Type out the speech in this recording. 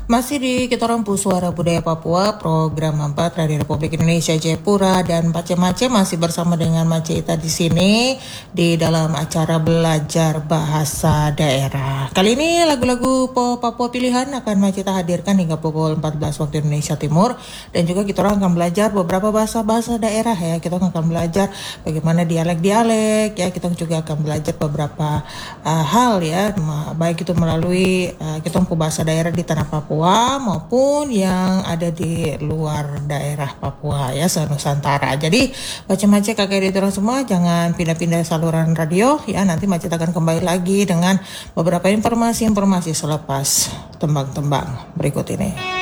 Masih di kita Rampu Suara Budaya Papua, program 4 Radio Republik Indonesia Jayapura, dan Mace masih bersama dengan Mace Ita di sini di dalam acara belajar bahasa daerah. Kali ini lagu-lagu Papua pilihan akan Mace Ita hadirkan hingga pukul 14 waktu Indonesia Timur, dan juga kita orang akan belajar beberapa bahasa daerah ya. Kita akan belajar bagaimana dialek-dialek ya. Kita juga akan belajar beberapa hal ya, baik itu melalui kita bahasa daerah di tanah Papua maupun yang ada di luar daerah Papua ya, se-Nusantara. Jadi Mace kakak editor semua jangan pindah-pindah saluran radio ya. Nanti Mace akan kembali lagi dengan beberapa informasi selepas tembang-tembang berikut ini.